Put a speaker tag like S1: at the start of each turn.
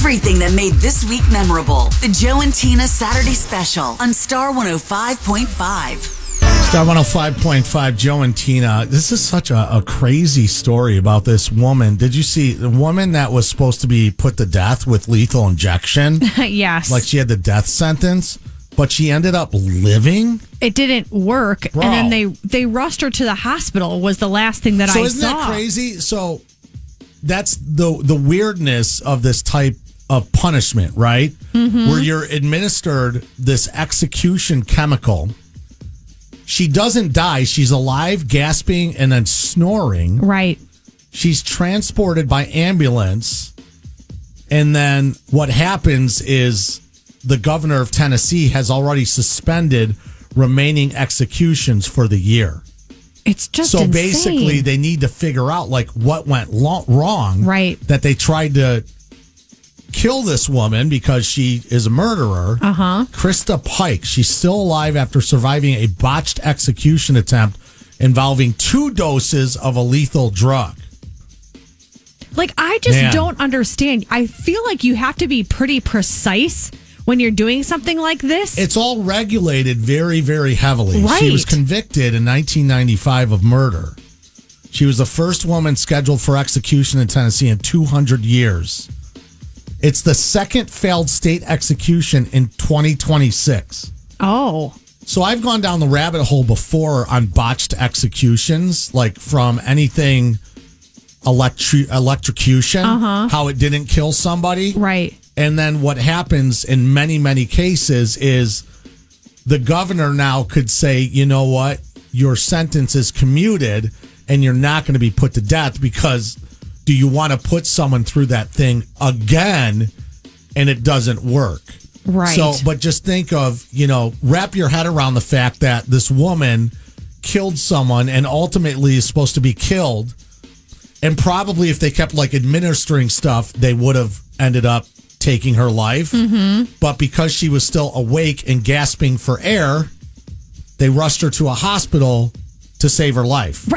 S1: everything that made this week memorable. The Joe and Tina Saturday Special on Star 105.5.
S2: Star 105.5, Joe and Tina. This is such a crazy story about this woman. Did you see the woman that was supposed to be put to death with lethal injection?
S3: Yes.
S2: Like she had the death sentence, but she ended up living?
S3: It didn't work.
S2: Bro.
S3: And then they rushed her to the hospital was the last thing that I saw.
S2: So isn't that crazy? So that's the weirdness of this type of punishment, right? Mm-hmm. Where you're administered this execution chemical. She doesn't die. She's alive, gasping, and then snoring.
S3: Right.
S2: She's transported by ambulance. And then what happens is the governor of Tennessee has already suspended remaining executions for the year.
S3: It's just
S2: so
S3: insane.
S2: basically they need to figure out like what went wrong.
S3: Right.
S2: That they tried to kill this woman because she is a murderer.
S3: Uh-huh.
S2: Krista Pike. She's still alive after surviving a botched execution attempt involving 2 doses of a lethal drug.
S3: Like, I just don't understand. I feel like you have to be pretty precise when you're doing something like this.
S2: It's all regulated very, very heavily.
S3: Right.
S2: She was convicted in 1995 of murder. She was the first woman scheduled for execution in Tennessee in 200 years. It's the second failed state execution in 2026.
S3: Oh.
S2: So I've gone down the rabbit hole before on botched executions, like from anything electrocution, how it didn't kill somebody.
S3: Right.
S2: And then what happens in many, many cases is the governor now could say, you know what, your sentence is commuted and you're not going to be put to death because do you want to put someone through that thing again and it doesn't work?
S3: Right.
S2: So, but just think of, wrap your head around the fact that this woman killed someone and ultimately is supposed to be killed. And probably if they kept like administering stuff, they would have ended up taking her life. Mm-hmm. But because she was still awake and gasping for air, they rushed her to a hospital to save her life.